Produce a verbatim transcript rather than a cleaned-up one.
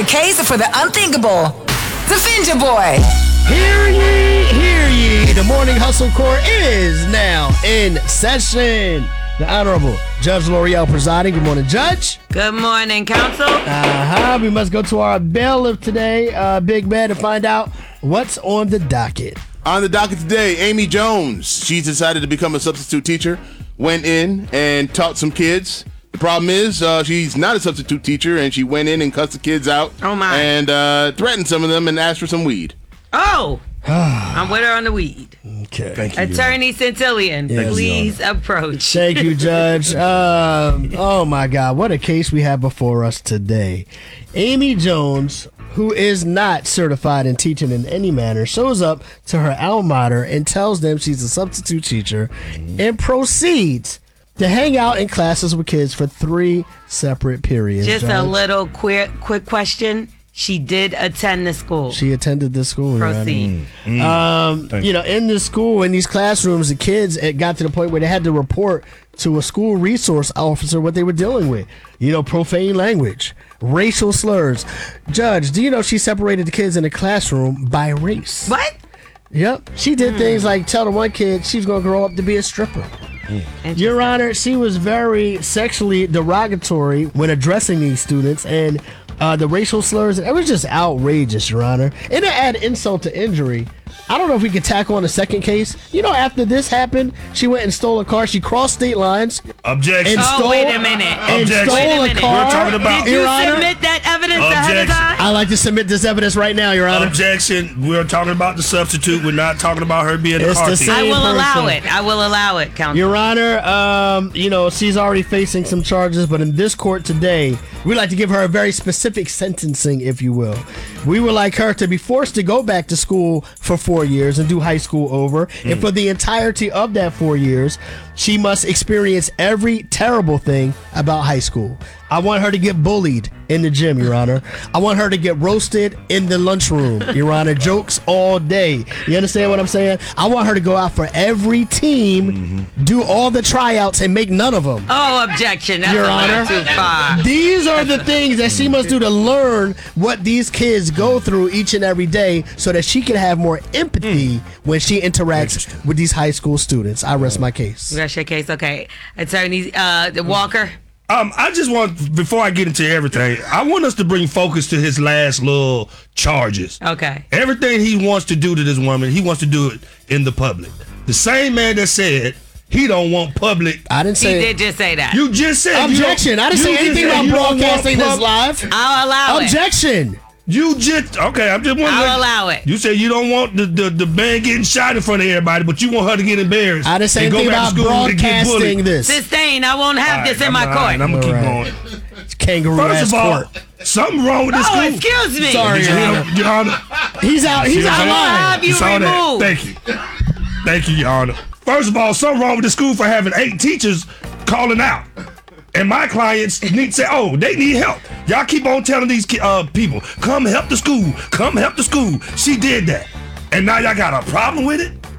case for the unthinkable. Defend your boy. Hear ye, hear ye. The Morning Hustle Court is now in session. The Honorable Judge L'Oreal presiding. Good morning, Judge. Good morning, Counsel. Uh-huh. We must go to our bailiff today, uh, Big Man, to find out what's on the docket. On the docket today, Amy Jones. She's decided to become a substitute teacher. Went in and taught some kids. The problem is uh, she's not a substitute teacher, and she went in and cussed the kids out. Oh, my. And uh, threatened some of them and asked for some weed. Oh, I'm with her on the weed. Okay. Thank you. Attorney Centillion, Yes, please approach. Thank you, Judge. Um, oh, my God. What a case we have before us today. Amy Jones, who is not certified in teaching in any manner, shows up to her alma mater and tells them she's a substitute teacher and proceeds to hang out in classes with kids for three separate periods. Just Judge. a little quick, quick question. She did attend the school. She attended this school. Your Honor. Proceed. Um, you know, in the school, in these classrooms, the kids, it got to the point where they had to report to a school resource officer what they were dealing with. You know, profane language, racial slurs. Judge, do you know she separated the kids in the classroom by race? What? Yep. She did things like tell the one kid she's going to grow up to be a stripper. Your Honor, she was very sexually derogatory when addressing these students, and uh, the racial slurs, it was just outrageous, Your Honor. And to add insult to injury, I don't know if we could tackle on a second case. You know, after this happened, she went and stole a car. She crossed state lines. Objection. And Oh, stole, wait a minute. And Objection. stole Wait a a minute. car. We're talking about- Did you Your Honor, submit that evidence ahead of Objection. time? I'd like to submit this evidence right now, Your Honor. Objection. We're talking about the substitute. We're not talking about her being a It's car the thief. I same will allow person. it. I will allow it, Counsel. Your Honor, um, you know, she's already facing some charges, but in this court today, we'd like to give her a very specific sentencing, if you will. We would like her to be forced to go back to school for four years and do high school over. And for the entirety of that four years, she must experience every terrible thing about high school. I want her to get bullied in the gym, Your Honor. I want her to get roasted in the lunchroom, Your Honor. Jokes all day. You understand what I'm saying? I want her to go out for every team, do all the tryouts, and make none of them. Oh, objection. That's Your a little Honor. too far. These are the things that she must do to learn what these kids go through each and every day so that she can have more empathy when she interacts with these high school students. I rest my case. That's your case. Okay. Attorney uh, Walker. Um, I just want, before I get into everything, I want us to bring focus to his last little charges. Okay. Everything he wants to do to this woman, he wants to do it in the public. The same man that said he don't want public. I didn't He say did just say that. You just said you don't- objection. I didn't you say just anything said about you don't want broadcasting this pub- live. I'll allow it. Objection. You just okay. I'm just wondering. I'll allow it. You said you don't want the, the the man getting shot in front of everybody, but you want her to get embarrassed. I didn't say and go anything back about to school and get bullied. broadcasting this. Sustain. I won't have All this right, in my I'm- all court. right, I'm gonna keep All going. right. Kangaroo First ass of all, court. something wrong with this Oh, school. excuse me. Sorry, Your Your Honor. Honor. Your Honor. He's out. He's You out of saw line. have you saw that. removed. Thank you. Thank you, Your Honor. First of all, something wrong with the school for having eight teachers calling out. And my clients need to say, oh, they need help. Y'all keep on telling these ki- uh, people, come help the school. Come help the school. She did that. And now y'all got a problem with it?